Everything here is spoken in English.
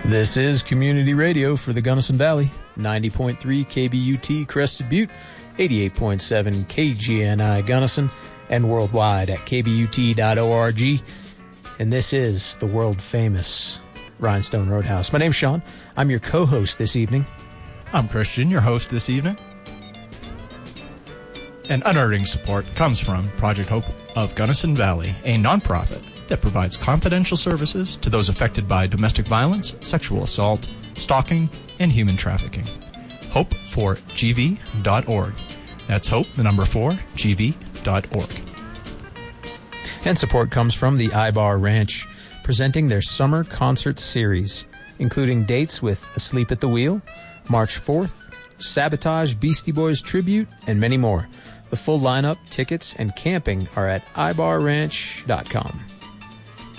This is Community Radio for the Gunnison Valley, 90.3 KBUT Crested Butte, 88.7 KGNI Gunnison, and worldwide at kbut.org. And this is the world-famous Rhinestone Roadhouse. My name's Sean. I'm your co-host this evening. I'm Christian, your host this evening. And unearning support comes from Project Hope of Gunnison Valley, a nonprofit that provides confidential services to those affected by domestic violence, sexual assault, stalking, and human trafficking. Hope4gv.org. That's hope, the number 4, gv.org. And support comes from the Ibar Ranch, presenting their summer concert series, including dates with Asleep at the Wheel, March 4th, Sabotage Beastie Boys Tribute, and many more. The full lineup, tickets, and camping are at ibarranch.com.